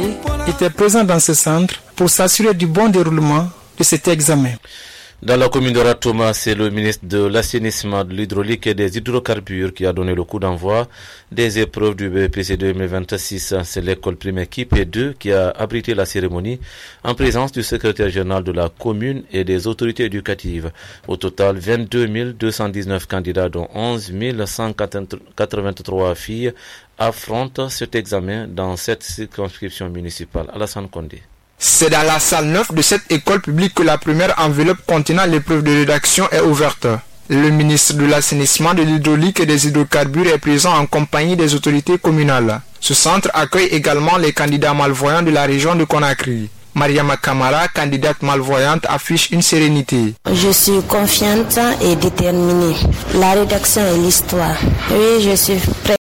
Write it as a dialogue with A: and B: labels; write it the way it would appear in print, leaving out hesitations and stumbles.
A: autorités étaient présents dans ce centre pour s'assurer du bon déroulement de cet examen.
B: Dans la commune de Ratouma, c'est le ministre de l'Assainissement, de l'Hydraulique et des Hydrocarbures qui a donné le coup d'envoi des épreuves du BEPC 2026. C'est l'école primaire KIP2 qui a abrité la cérémonie en présence du secrétaire général de la commune et des autorités éducatives. Au total, 22 219 candidats, dont 11 183 filles, affrontent cet examen dans cette circonscription municipale. Alassane Kondé.
C: C'est dans la salle 9 de cette école publique que la première enveloppe contenant l'épreuve de rédaction est ouverte. Le ministre de l'Assainissement, de l'Hydraulique et des Hydrocarbures est présent en compagnie des autorités communales. Ce centre accueille également les candidats malvoyants de la région de Conakry. Mariama Kamara, candidate malvoyante, affiche une sérénité.
D: Je suis confiante et déterminée. La rédaction et l'histoire. Oui, je suis prête.